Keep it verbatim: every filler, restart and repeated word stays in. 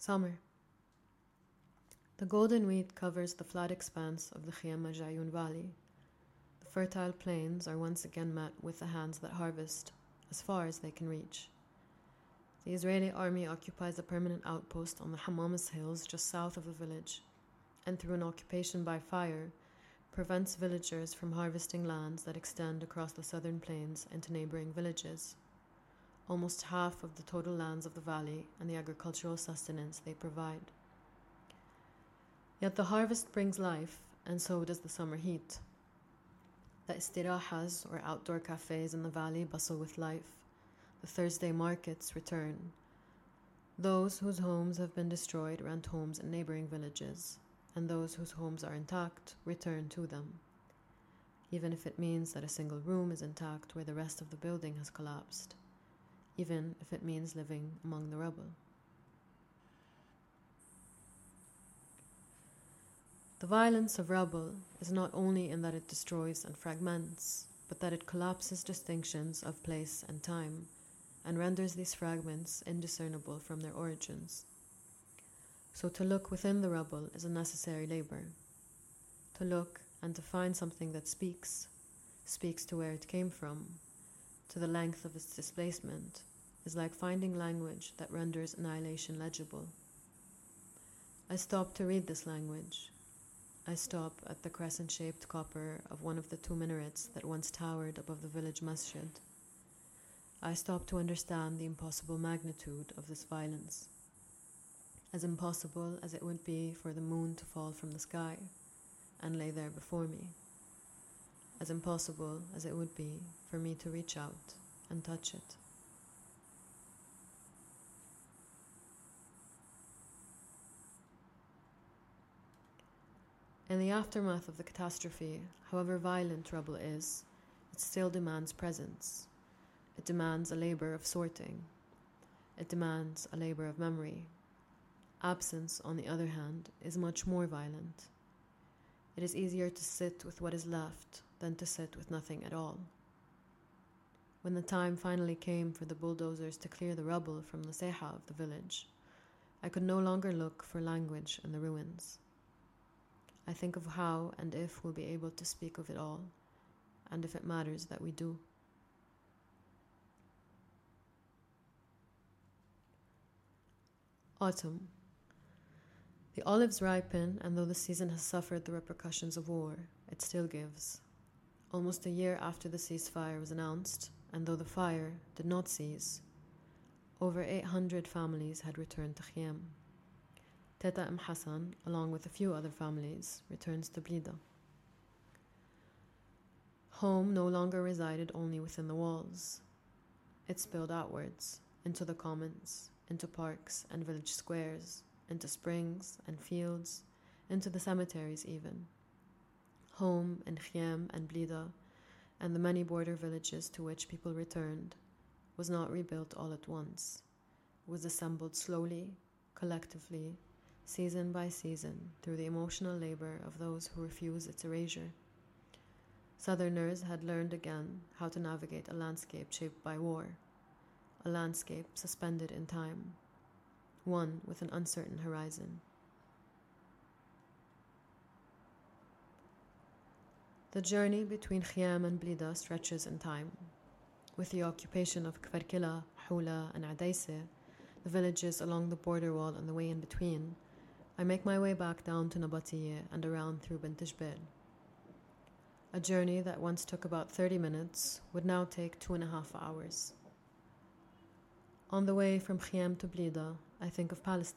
Summer. The golden wheat covers the flat expanse of the Khiyam Majayun Valley. The fertile plains are once again met with the hands that harvest, as far as they can reach. The Israeli army occupies a permanent outpost on the Hamamas Hills just south of the village, and through an occupation by fire, prevents villagers from harvesting lands that extend across the southern plains into neighboring villages. Almost half of the total lands of the valley and the agricultural sustenance they provide. Yet the harvest brings life, and so does the summer heat. The istirahas, or outdoor cafes in the valley, bustle with life. The Thursday markets return. Those whose homes have been destroyed rent homes in neighboring villages, and those whose homes are intact return to them, even if it means that a single room is intact where the rest of the building has collapsed, even if it means living among the rubble. The violence of rubble is not only in that it destroys and fragments, but that it collapses distinctions of place and time, and renders these fragments indiscernible from their origins. So to look within the rubble is a necessary labor. To look and to find something that speaks, speaks to where it came from, to the length of its displacement, is like finding language that renders annihilation legible. I stop to read this language. I stop at the crescent-shaped copper of one of the two minarets that once towered above the village masjid. I stop to understand the impossible magnitude of this violence, as impossible as it would be for the moon to fall from the sky and lay there before me, as impossible as it would be for me to reach out and touch it. In the aftermath of the catastrophe, however violent rubble is, it still demands presence. It demands a labor of sorting. It demands a labor of memory. Absence, on the other hand, is much more violent. It is easier to sit with what is left than to sit with nothing at all. When the time finally came for the bulldozers to clear the rubble from the seha of the village, I could no longer look for language in the ruins. I think of how and if we'll be able to speak of it all, and if it matters that we do. Autumn. The olives ripen, and though the season has suffered the repercussions of war, it still gives. Almost a year after the ceasefire was announced, and though the fire did not cease, over eight hundred families had returned to Khiyam. Teta M. Hassan, along with a few other families, returns to Blida. Home no longer resided only within the walls. It spilled outwards, into the commons, into parks and village squares, into springs and fields, into the cemeteries even. Home in Khiyam and Blida, and the many border villages to which people returned, was not rebuilt all at once. It was assembled slowly, collectively, season by season, through the emotional labor of those who refuse its erasure. Southerners had learned again how to navigate a landscape shaped by war, a landscape suspended in time, one with an uncertain horizon. The journey between Khiyam and Blida stretches in time. With the occupation of Kfarkila, Hula, and Adaise, the villages along the border wall and the way in between, I make my way back down to Nabatiye and around through Bint Jbeil. A journey that once took about thirty minutes would now take two and a half hours. On the way from Khiyam to Blida, I think of Palestine.